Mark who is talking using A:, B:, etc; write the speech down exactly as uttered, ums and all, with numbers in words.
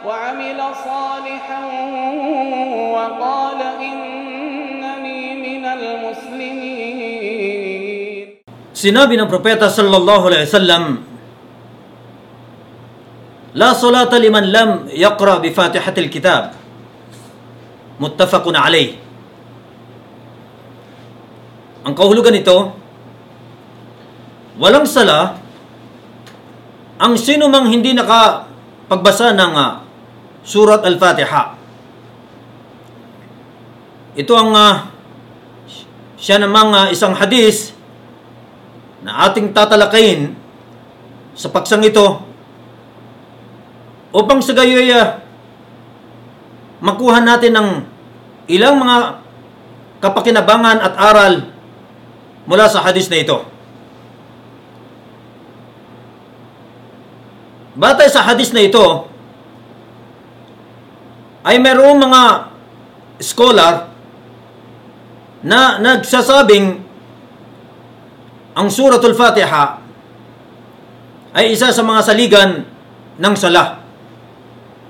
A: وعمل صالحا وقال إنني من المسلمين.
B: Sinabi ng propeta sallallahu alaihi wasallam, La salata liman lam yaqra bi Fatihatil Kitab. Muttafaqun alayh. Ang kahulugan nito, walang sala ang sino mang hindi nakapagbasa ng uh, Surat Al-Fatiha. Ito ang uh, siya namang uh, isang hadis na ating tatalakayin sa paksang ito upang sa gayoy uh, makuha natin ng ilang mga kapakinabangan at aral mula sa hadis na ito. Batay sa hadis na ito, ay mayroong mga scholar na nagsasabing ang Suratul Fatiha ay isa sa mga saligan ng sala.